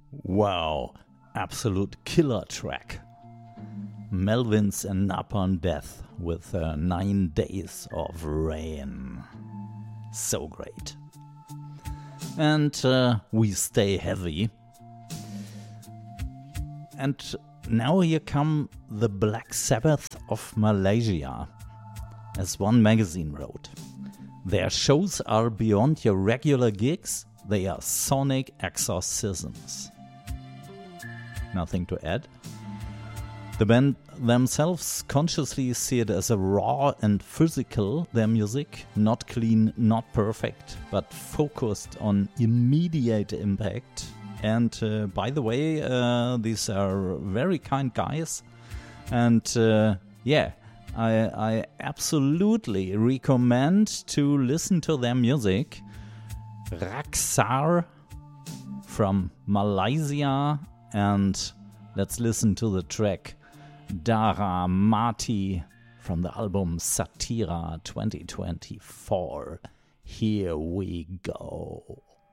Wow, absolute killer track. Melvins and Napalm Death with 9 Days of Rain. So great. And we stay heavy. And now here come the Black Sabbath of Malaysia. As one magazine wrote, their shows are beyond your regular gigs, they are sonic exorcisms. Nothing to add. The band themselves consciously see it as a raw and physical, their music, not clean, not perfect, but focused on immediate impact. And by the way, these are very kind guys. And I absolutely recommend to listen to their music. Raksar from Malaysia, and let's listen to the track Dara Mati from the album Satira 2024. Here we go.